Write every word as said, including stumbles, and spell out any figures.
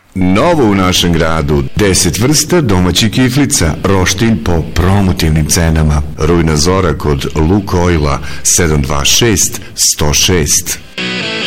Novo u našem gradu, deset vrsta domaćih kiflica, roštilj po promotivnim cenama. Rujna zora kod Lukoila sedam dva šest sto šest.